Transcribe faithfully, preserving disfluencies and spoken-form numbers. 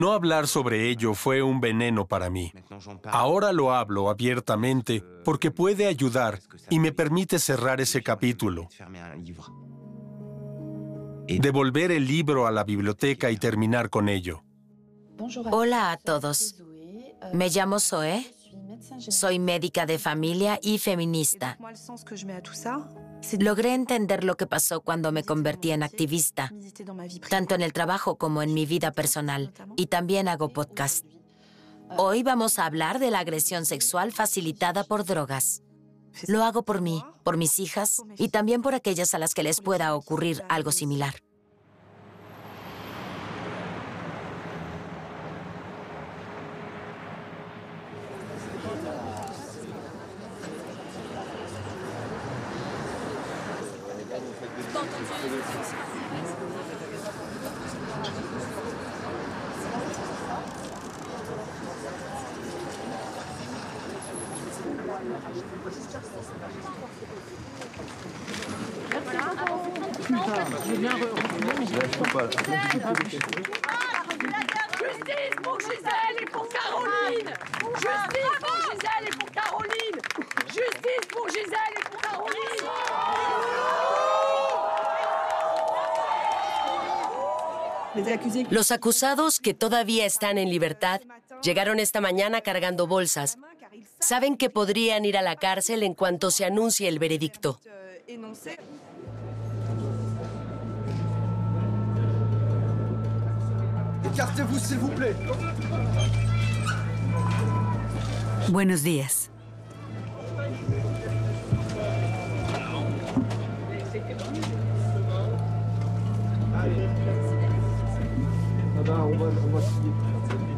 No hablar sobre ello fue un veneno para mí. Ahora lo hablo abiertamente porque puede ayudar y me permite cerrar ese capítulo. Devolver el libro a la biblioteca y terminar con ello. Hola a todos. Me llamo Zoe. Soy médica de familia y feminista. Logré entender lo que pasó cuando me convertí en activista, tanto en el trabajo como en mi vida personal, y también hago podcast. Hoy vamos a hablar de la agresión sexual facilitada por drogas. Lo hago por mí, por mis hijas y también por aquellas a las que les pueda ocurrir algo similar. Justice pour Gisèle et pour Caroline! Justice pour Gisèle et pour Caroline! Justice pour Gisèle et pour Caroline! Los acusados, que todavía están en libertad, llegaron esta mañana cargando bolsas. Saben que podrían ir a la cárcel en cuanto se anuncie el veredicto. Écartez-vous, s'il vous plaît. Buenos días. Ah ben, on va, on va signer.